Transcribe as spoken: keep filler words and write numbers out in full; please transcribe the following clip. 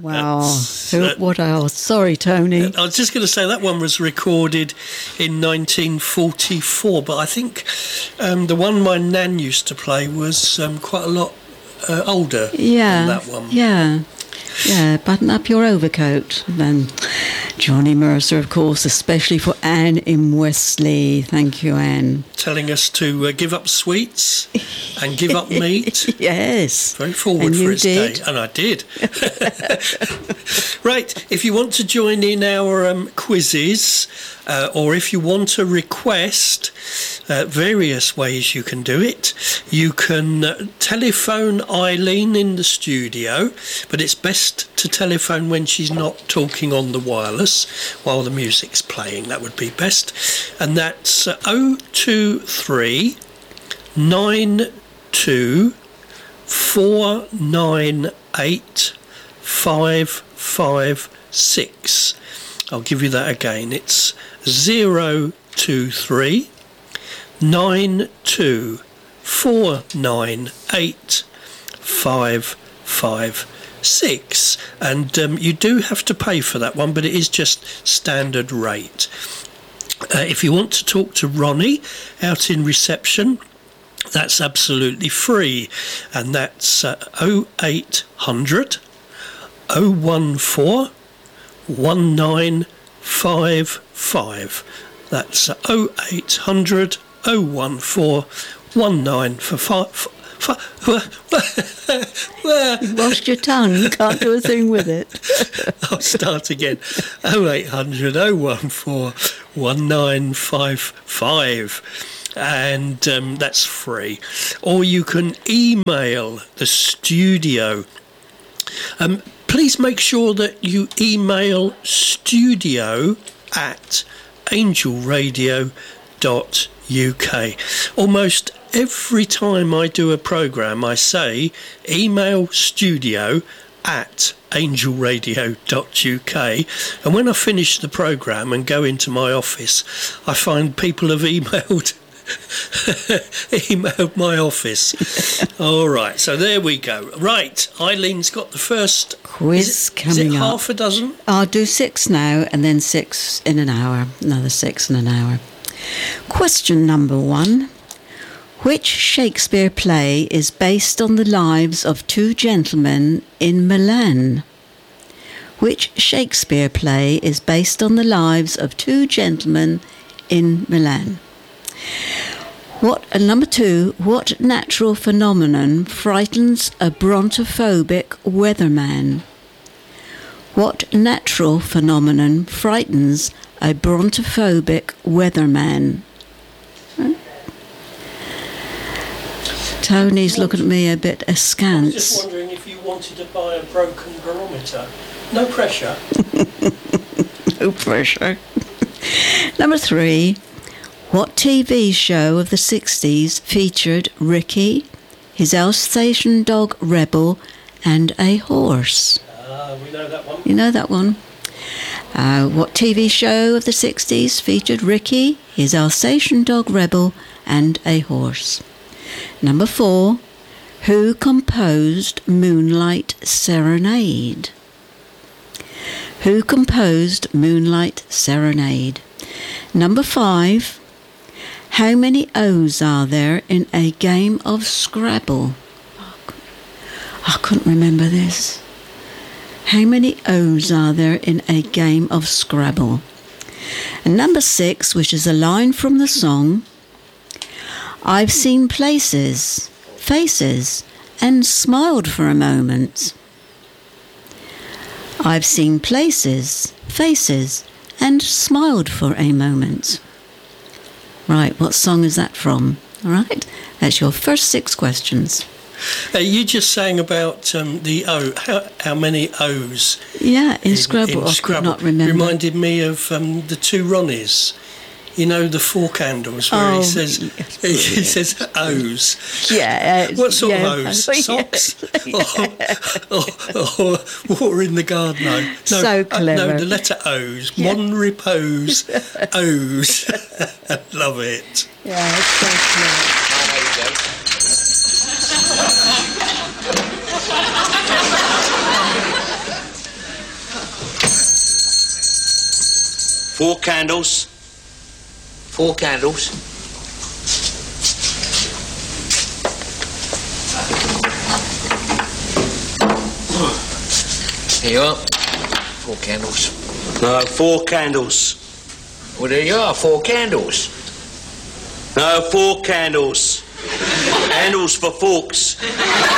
Wow. That's, Who, uh, what else? Sorry, Tony. I was just going to say that one was recorded in nineteen forty-four, but I think um, the one my nan used to play was um, quite a lot uh, older Yeah. than that one. Yeah. Yeah, button up your overcoat. Then Johnny Mercer, of course, especially for Anne in Westley. Thank you, Anne. Telling us to uh, give up sweets and give up meat. Yes. Very forward And for you its did. day. And I did. Right, if you want to join in our um, quizzes, uh, or if you want a request, uh, various ways you can do it. You can uh, telephone Eileen in the studio, but it's best to telephone when she's not talking on the wireless while the music's playing. That would be best. And that's uh, oh two three nine two four nine eight five five six. I'll give you that again. It's zero two three nine two four nine eight five five six, and um, you do have to pay for that one, but it is just standard rate. Uh, if you want to talk to Ronnie out in reception, that's absolutely free, and that's uh, oh eight hundred oh one four one nine five five. That's uh, oh eight hundred oh one four one nine for five. You lost your tongue. You can't do a thing with it. I'll start again. oh eight hundred oh one four one nine five five. And um, that's free. Or you can email the studio. Um, please make sure that you email studio at angel radio dot U K. Almost every time I do a programme, I say email studio at angel radio dot U K, and when I finish the programme and go into my office, I find people have emailed emailed my office. All right, so there we go. Right, Eileen's got the first Quiz is it, coming is it up. half a dozen? I'll do six now and then six in an hour. Another six in an hour. Question number one. Which Shakespeare play is based on the lives of two gentlemen in Milan? Which Shakespeare play is based on the lives of two gentlemen in Milan? What, uh, number two, what natural phenomenon frightens a brontophobic weatherman? What natural phenomenon frightens a brontophobic weatherman? Huh? Tony's looking at me a bit I was askance. just wondering if you wanted to buy a broken barometer. No pressure. No pressure. Number three, what T V show of the sixties featured Ricky, his Alsatian dog Rebel, and a horse? Ah, we know that one. You know that one? Uh, what T V show of the sixties featured Ricky, his Alsatian dog Rebel, and a horse? Number four, who composed Moonlight Serenade? Who composed Moonlight Serenade? Number five, how many O's are there in a game of Scrabble? I couldn't remember this. How many O's are there in a game of Scrabble? And number six, which is a line from the song, I've seen places, faces, and smiled for a moment. I've seen places, faces, and smiled for a moment. Right, what song is that from? All right, that's your first six questions. Uh, you just saying about um, the O. How, how many O's? Yeah, in, in Scrabble, in I Scrabble. could not remember. Reminded me of um, the two Ronnies. You know, the four candles where Oh, he says yes, he says O's. Yeah. uh, What sort yeah. of O's? Oh, Socks? yeah. Or, or, or water in the garden? No, no, So uh, clever. no, the letter O's. Yeah. Mon repose O's. Love it. Yeah, it's so clever. Four candles. Four candles. Here you are. Four candles. No, four candles. Well, there you are. Four candles. No, four candles. Handles for forks.